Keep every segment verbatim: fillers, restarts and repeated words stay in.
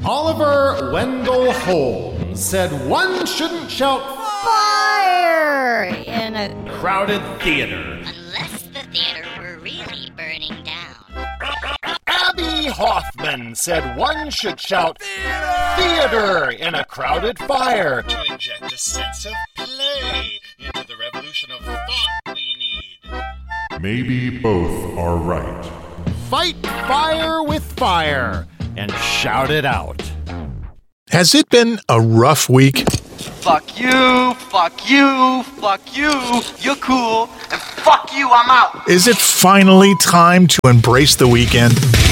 Oliver Wendell Holmes said one shouldn't shout fire in a crowded theater. Unless the theater were really burning down. Abby Hoffman said one should shout theater in a crowded fire to inject a sense of play into the revolution of thought we need. Maybe both are right. Fight fire with fire and shout it out. Has it been a rough week? Fuck you, fuck you, fuck you, you're cool, and fuck you, I'm out. Is it finally time to embrace the weekend?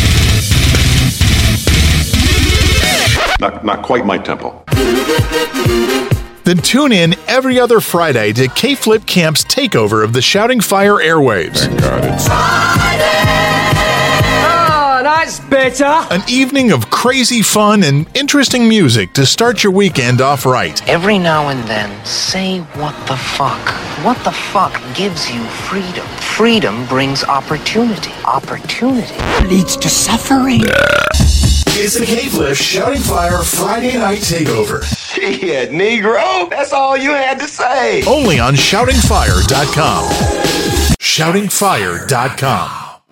Not, not quite my tempo. Then tune in every other Friday to K-Flip Camp's takeover of the Shouting Fire airwaves. Thank God it's Oh, that's better. An evening of crazy fun and interesting music to start your weekend off right. Every now and then, say what the fuck. What the fuck gives you freedom? Freedom brings opportunity. Opportunity Leads to suffering. It's the K-Flip Shouting Fire Friday Night Takeover. Shit, Negro, that's all you had to say. Only on shouting fire dot com. shouting fire dot com.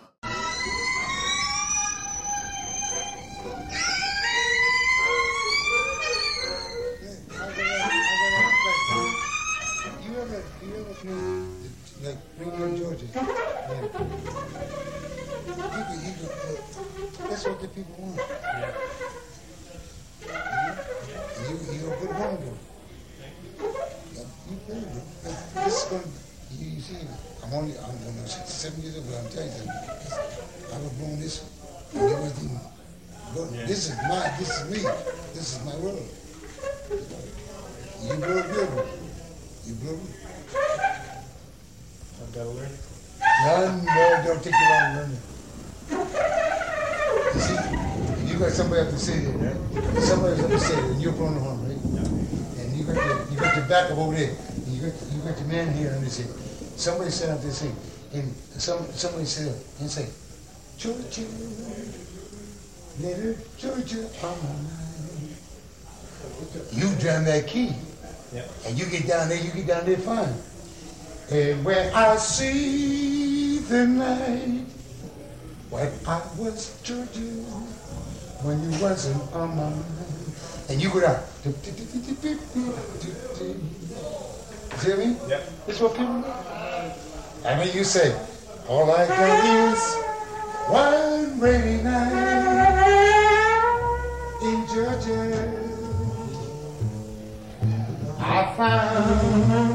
That's what the people want. Yeah. You, you don't put it on them. You put it on. This is going to, you see, I'm only, I'm only sixty-seven years old, but I'm telling you, I was born this, and everything, yeah. This is my, this is me, this is my world. You blow it, you blow it. I've got to learn it. None, no, don't take you long to learn it. You see, you got somebody up to say it, right? Somebody's up to say it, and you're blowing the horn, right? Yeah. And you got your, you got your back up over there. And you got, you got your man here on this end. Somebody said out there, say, and some, somebody said, and say, Georgia, little Georgia, on my mind. You drum that key, yeah. And you get down there, you get down there fine. And when I see the night, when I was Georgia, when you wasn't on my mind, and you go down. See me? Yep. This is what people do. And then you say, all I got is one rainy night in Georgia. I found